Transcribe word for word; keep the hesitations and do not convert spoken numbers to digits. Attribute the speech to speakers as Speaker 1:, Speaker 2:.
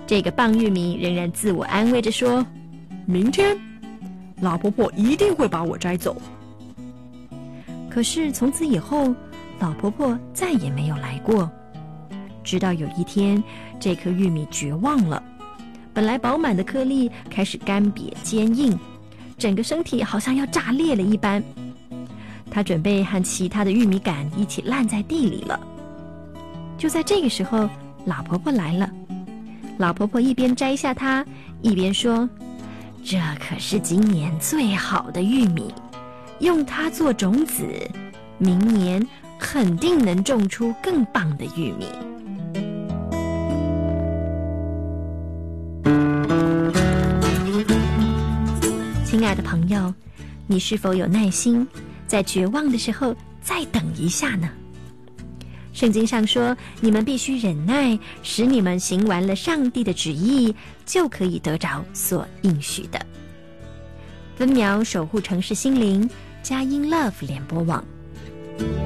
Speaker 1: 这个棒玉米仍然自我安慰着说，
Speaker 2: 明天老婆婆一定会把我摘走。
Speaker 1: 可是从此以后，老婆婆再也没有来过。直到有一天，这颗玉米绝望了，本来饱满的颗粒开始干瘪坚硬，整个身体好像要炸裂了一般。它准备和其他的玉米杆一起烂在地里了。就在这个时候，老婆婆来了。老婆婆一边摘下它，一边说，这可是今年最好的玉米，用它做种子，明年肯定能种出更棒的玉米。亲爱的朋友，你是否有耐心，在绝望的时候再等一下呢？圣经上说，你们必须忍耐，使你们行完了上帝的旨意，就可以得着所应许的。分秒守护城市心灵，佳音 Love 联播网。